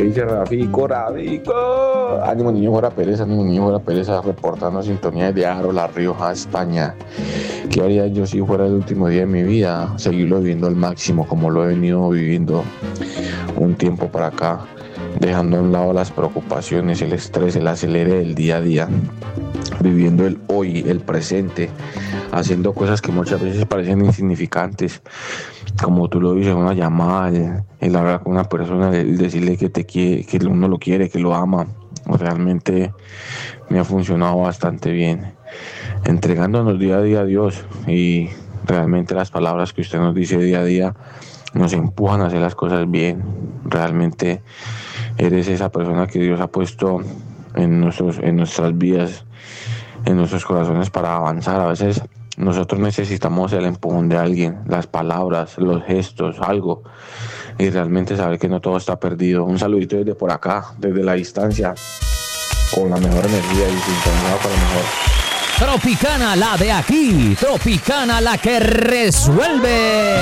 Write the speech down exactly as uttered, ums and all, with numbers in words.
dice Rafico, Rafico. Ánimo niño fuera Pérez, ánimo niño fuera Pérez, reportando sintonía de Aro, La Rioja, España. ¿Qué haría yo si fuera el último día de mi vida? Seguirlo viviendo al máximo como lo he venido viviendo un tiempo para acá, dejando a un lado las preocupaciones, el estrés, el acelere del día a día, viviendo el hoy, el presente, haciendo cosas que muchas veces parecen insignificantes, como tú lo dices, una llamada, el, el hablar con una persona, el decirle que te quiere, que uno lo quiere, que lo ama. Realmente me ha funcionado bastante bien, entregándonos día a día a Dios, y realmente las palabras que usted nos dice día a día nos empujan a hacer las cosas bien. Realmente eres esa persona que Dios ha puesto en nuestros, en nuestras vidas, en nuestros corazones, para avanzar. A veces nosotros necesitamos el empujón de alguien, las palabras, los gestos, algo, y realmente saber que no todo está perdido. Un saludito desde por acá, desde la distancia, con la mejor energía y sintonizado para lo mejor. Tropicana, la de aquí. Tropicana, la que resuelve.